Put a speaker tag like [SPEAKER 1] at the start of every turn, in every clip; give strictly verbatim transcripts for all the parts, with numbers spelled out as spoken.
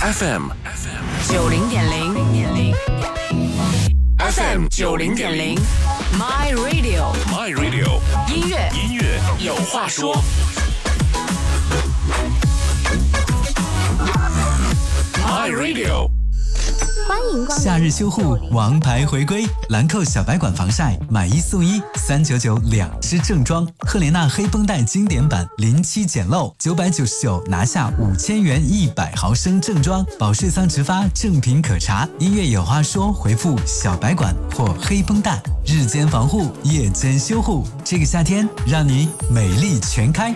[SPEAKER 1] F M 九零点零 F M 九零点零 My Radio My Radio 音乐音乐有话说。My Radio
[SPEAKER 2] 欢迎光临。
[SPEAKER 3] 夏日修护王牌回归，兰蔻小白管防晒买一送一，三九九两支正装。赫莲娜黑绷带经典版零七简陋，九百九十九拿下五千元一百毫升正装。保税仓直发，正品可查。音乐有话说，回复小白管或黑绷带，日间防护，夜间修护。这个夏天，让你美丽全开。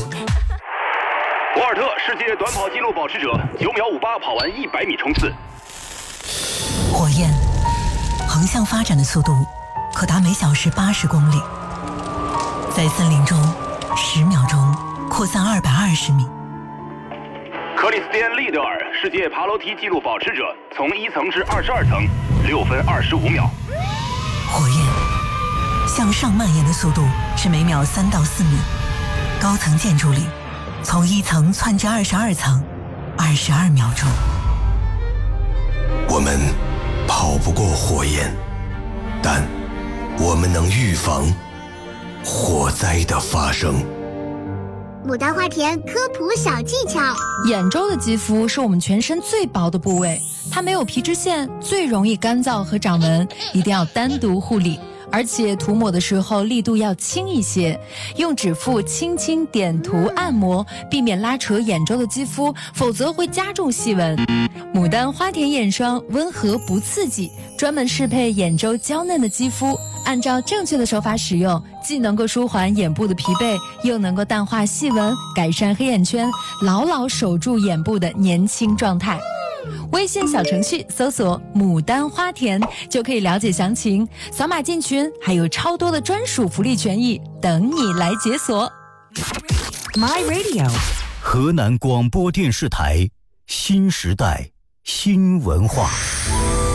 [SPEAKER 4] 博尔特世界短跑纪录保持者，九秒五八跑完一百米冲刺。
[SPEAKER 5] 火焰横向发展的速度可达每小时八十公里，在森林中十秒钟扩散二百二十米。
[SPEAKER 4] 克里斯蒂安·利德尔世界爬楼梯纪录保持者，从一层至二十二层，六分二十五秒。
[SPEAKER 5] 火焰向上蔓延的速度是每秒三到四米，高层建筑里从一层窜至二十二层，二十二秒钟。
[SPEAKER 6] 我们跑不过火焰，但我们能预防火灾的发生。
[SPEAKER 2] 牡丹花田科普小技巧：
[SPEAKER 7] 眼周的肌肤是我们全身最薄的部位，它没有皮脂腺，最容易干燥和长纹，一定要单独护理。而且涂抹的时候力度要轻一些，用指腹轻轻点涂按摩，避免拉扯眼周的肌肤，否则会加重细纹。牡丹花田眼霜温和不刺激，专门适配眼周娇嫩的肌肤，按照正确的手法使用，既能够舒缓眼部的疲惫，又能够淡化细纹，改善黑眼圈，牢牢守住眼部的年轻状态。微信小程序搜索牡丹花田就可以了解详情，扫码进群还有超多的专属福利权益等你来解锁。
[SPEAKER 1] My Radio
[SPEAKER 8] 河南广播电视台新时代新文化。